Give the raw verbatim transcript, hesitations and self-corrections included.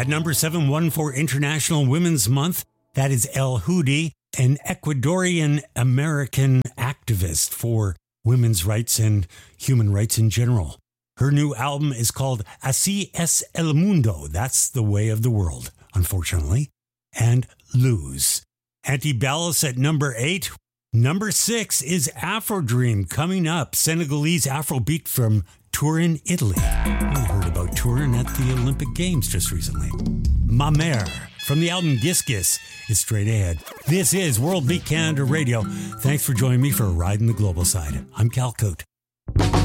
At number seven, one for International Women's Month. That is El Hudi, an Ecuadorian American activist for women's rights and human rights in general. Her new album is called Así es el mundo. That's the way of the world, unfortunately. And Lose. Antebellum at number eight. Number six is Afro Dream coming up. Senegalese Afrobeat from Turin, Italy. I heard about Turin at the Olympic Games just recently. Ma Mère from the album Gis Gis is straight ahead. This is World Beat Canada Radio. Thanks for joining me for a ride in the global side. I'm Cal Cote.